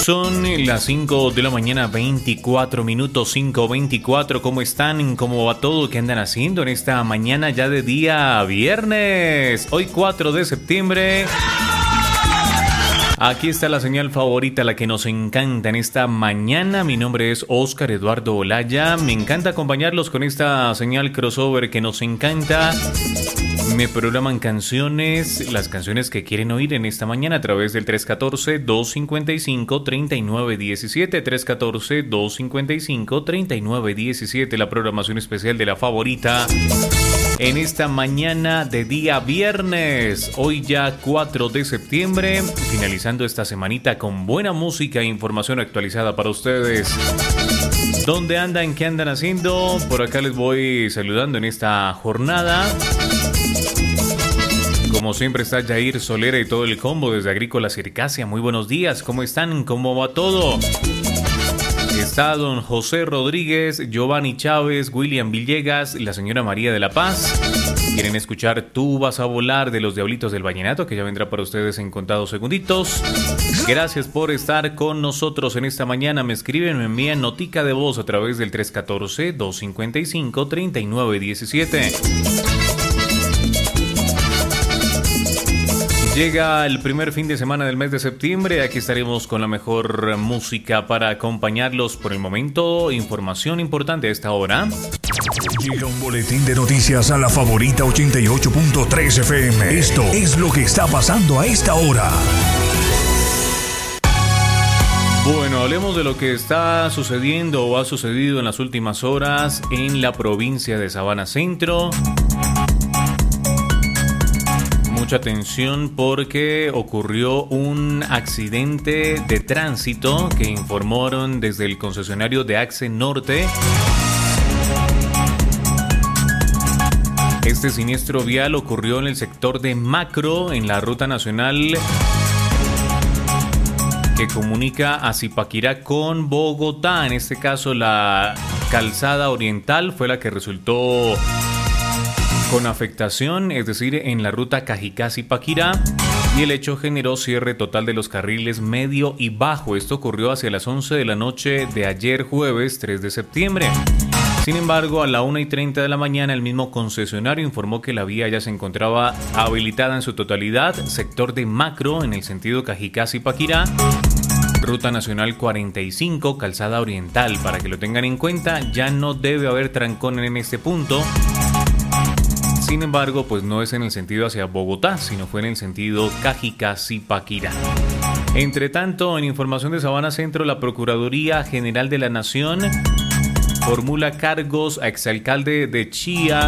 Son las 5 de la mañana, 24 minutos, 5:24. ¿Cómo están? ¿Cómo va todo? ¿Qué andan haciendo en esta mañana ya de día viernes? Hoy 4 de septiembre. Aquí está la señal favorita, la que nos encanta en esta mañana. Mi nombre es Oscar Eduardo Olaya. Me encanta acompañarlos con esta señal crossover que nos encanta. Me programan canciones, las canciones que quieren oír en esta mañana a través del 314-255-3917, 314-255-3917, la programación especial de la favorita en esta mañana de día viernes, hoy ya 4 de septiembre, finalizando esta semanita con buena música e información actualizada para ustedes. ¿Dónde andan? ¿Qué andan haciendo? Por acá les voy saludando en esta jornada. Como siempre está Jair Solera y todo el combo desde Agrícola Circasia. Muy buenos días, ¿cómo están? ¿Cómo va todo? Está don José Rodríguez, Giovanni Chávez, William Villegas, la señora María de la Paz. Quieren escuchar Tú vas a volar de los Diablitos del Vallenato, que ya vendrá para ustedes en contados segunditos. Gracias por estar con nosotros en esta mañana. Me escriben, me envían notica de voz a través del 314-255-3917. Llega el primer fin de semana del mes de septiembre. Aquí estaremos con la mejor música para acompañarlos. Por el momento, información importante a esta hora. Llega un boletín de noticias a la favorita 88.3 FM. Esto es lo que está pasando a esta hora. Bueno, hablemos de lo que está sucediendo o ha sucedido en las últimas horas en la provincia de Sabana Centro. Mucha atención porque ocurrió un accidente de tránsito que informaron desde el concesionario de Axe Norte. Este siniestro vial ocurrió en el sector de Macro, en la ruta nacional que comunica a Zipaquirá con Bogotá. En este caso, la calzada oriental fue la que resultó con afectación, es decir, en la ruta Cajicá-Zipaquirá, y el hecho generó cierre total de los carriles medio y bajo. Esto ocurrió hacia las 11 de la noche de ayer jueves 3 de septiembre. Sin embargo, a la 1:30 de la mañana el mismo concesionario informó que la vía ya se encontraba habilitada en su totalidad, sector de Macro en el sentido Cajicá-Zipaquirá, Ruta Nacional 45, calzada oriental. Para que lo tengan en cuenta, ya no debe haber trancón en este punto. Sin embargo, pues no es en el sentido hacia Bogotá, sino fue en el sentido Cajicá-Zipaquirá. Entre tanto, en información de Sabana Centro, la Procuraduría General de la Nación formula cargos a exalcalde de Chía.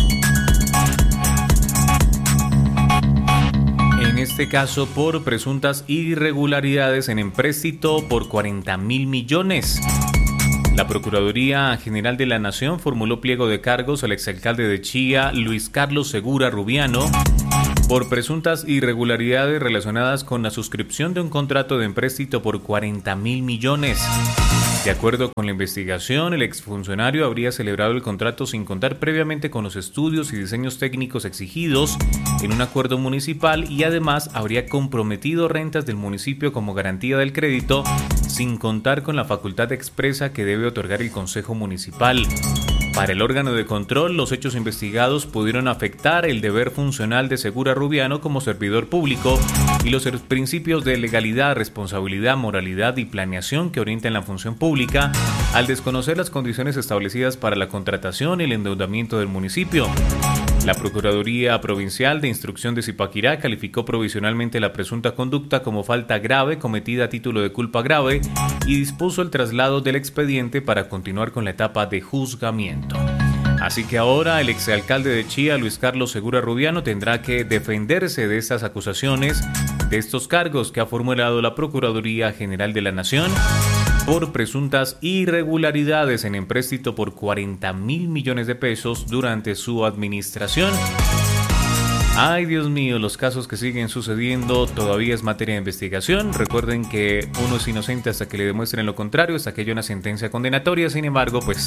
En este caso, por presuntas irregularidades en empréstito por 40.000 millones. La Procuraduría General de la Nación formuló pliego de cargos al exalcalde de Chía, Luis Carlos Segura Rubiano, por presuntas irregularidades relacionadas con la suscripción de un contrato de empréstito por 40.000 millones. De acuerdo con la investigación, el exfuncionario habría celebrado el contrato sin contar previamente con los estudios y diseños técnicos exigidos en un acuerdo municipal y además habría comprometido rentas del municipio como garantía del crédito sin contar con la facultad expresa que debe otorgar el Consejo Municipal. Para el órgano de control, los hechos investigados pudieron afectar el deber funcional de Segura Rubiano como servidor público y los principios de legalidad, responsabilidad, moralidad y planeación que orientan la función pública al desconocer las condiciones establecidas para la contratación y el endeudamiento del municipio. La Procuraduría Provincial de Instrucción de Zipaquirá calificó provisionalmente la presunta conducta como falta grave cometida a título de culpa grave y dispuso el traslado del expediente para continuar con la etapa de juzgamiento. Así que ahora el exalcalde de Chía, Luis Carlos Segura Rubiano, tendrá que defenderse de estas acusaciones, de estos cargos que ha formulado la Procuraduría General de la Nación por presuntas irregularidades en empréstito por 40.000 millones de pesos durante su administración. Ay, Dios mío, los casos que siguen sucediendo todavía es materia de investigación. Recuerden que uno es inocente hasta que le demuestren lo contrario, hasta que haya una sentencia condenatoria. Sin embargo, pues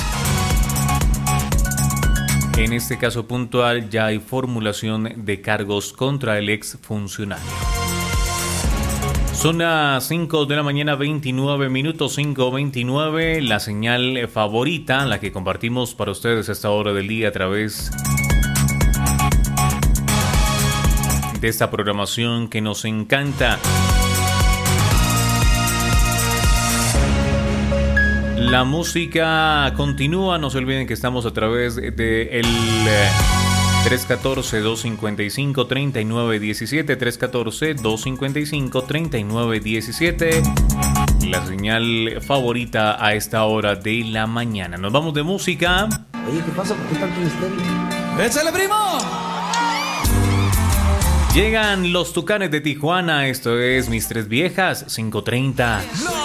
en este caso puntual ya hay formulación de cargos contra el exfuncionario. Son las 5 de la mañana, 29 minutos, 5:29. La señal favorita, la que compartimos para ustedes a esta hora del día a través de esta programación que nos encanta. La música continúa, no se olviden que estamos a través de el 314-255-3917, 314-255-3917, la señal favorita a esta hora de la mañana. Nos vamos de música. Oye, ¿qué pasa? ¿Por qué tanto misterio? ¡Échale, primo! Llegan los Tucanes de Tijuana, esto es Mis Tres Viejas, 5:30. ¡No!